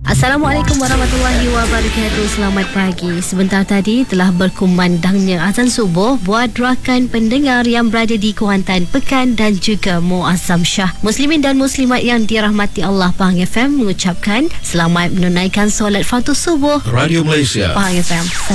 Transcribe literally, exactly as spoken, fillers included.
Assalamualaikum warahmatullahi wabarakatuh. Selamat pagi. Sebentar tadi telah berkumandangnya azan subuh buat rakan pendengar yang berada di Kuantan, Pekan dan juga Muazzam Shah. Muslimin dan muslimat yang dirahmati Allah, Pahang F M mengucapkan selamat menunaikan solat fardu subuh. Radio Malaysia, Pahang F M.